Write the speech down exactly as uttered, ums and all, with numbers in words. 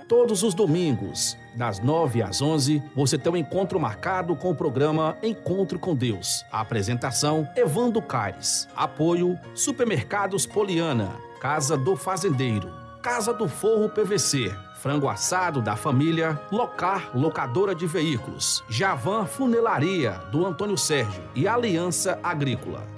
Todos os domingos, das nove às onze, você tem um encontro marcado com o programa Encontro com Deus. A apresentação, Evandro Caires. Apoio, Supermercados Poliana, Casa do Fazendeiro, Casa do Forro P V C, Frango Assado da Família, Locar Locadora de Veículos, Javan Funelaria, do Antônio Sérgio e Aliança Agrícola.